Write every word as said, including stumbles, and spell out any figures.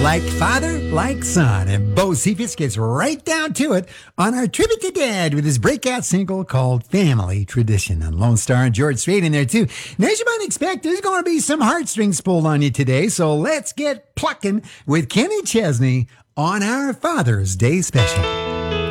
Like father, like son, and Bo Cephas gets right down to it on our tribute to Dad with his breakout single called Family Tradition. And Lone Star and George Strait in there too. Now, as you might expect, there's going to be some heartstrings pulled on you today, so let's get plucking with Kenny Chesney on our Father's Day special.